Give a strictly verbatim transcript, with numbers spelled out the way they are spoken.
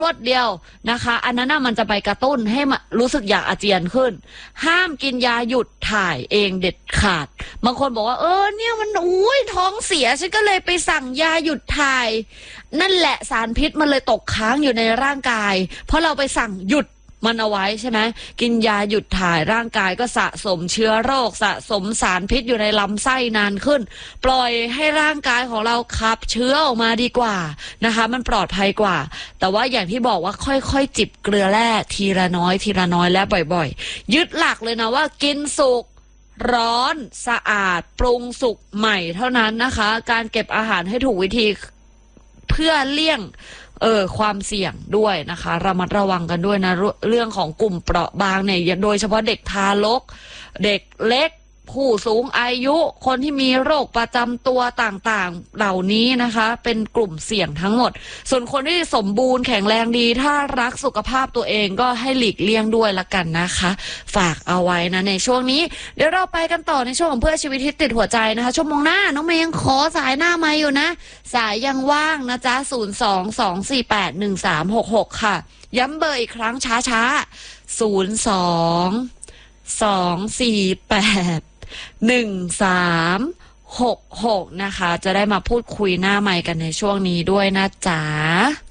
รวดเดียวนะคะอันนั้นมันจะไปกระตุ้นให้รู้สึกอยากอาเจียนขึ้นห้ามกินยาหยุดถ่ายเองเด็ดขาดบางคนบอกว่าเออเนี่ยมันอุ้ยท้องเสียฉันก็เลยไปสั่งยาหยุดถ่ายนั่นแหละสารพิษมันเลยตกค้างอยู่ในร่างกายเพราะเราไปสั่งหยุดมันเอาไว้ใช่ไหมกินยาหยุดถ่ายร่างกายก็สะสมเชื้อโรคสะสมสารพิษอยู่ในลำไส้นานขึ้นปล่อยให้ร่างกายของเราขับเชื้อออกมาดีกว่านะคะมันปลอดภัยกว่าแต่ว่าอย่างที่บอกว่าค่อยๆจิบเกลือแร่ทีละน้อยทีละน้อยและบ่อยๆยึดหลักเลยนะว่ากินสุกร้อนสะอาดปรุงสุกใหม่เท่านั้นนะคะการเก็บอาหารให้ถูกวิธีเพื่อเลี่ยงเออความเสี่ยงด้วยนะคะระมัดระวังกันด้วยนะเรื่องของกลุ่มเปราะบางเนี่ยโดยเฉพาะเด็กทารกเด็กเล็กผู้สูงอายุคนที่มีโรคประจำตัวต่างๆเหล่านี้นะคะเป็นกลุ่มเสี่ยงทั้งหมดส่วนคนที่สมบูรณ์แข็งแรงดีถ้ารักสุขภาพตัวเองก็ให้หลีกเลี่ยงด้วยละกันนะคะฝากเอาไว้นะในช่วงนี้เดี๋ยวเราไปกันต่อในช่วงของเพื่อชีวิตที่ติดหัวใจนะคะชั่วโมงหน้าน้องเมย์ยังขอสายหน้าไมค์อยู่นะสายยังว่างนะจ๊ะศูนย์ สอง สอง สี่ แปด หนึ่ง สาม หก หกค่ะย้ำเบอร์อีกครั้งช้าๆศูนย์ สอง สอง สี่ แปดหนึ่งสามหกหกนะคะจะได้มาพูดคุยหน้าไมค์กันในช่วงนี้ด้วยนะจ๊ะ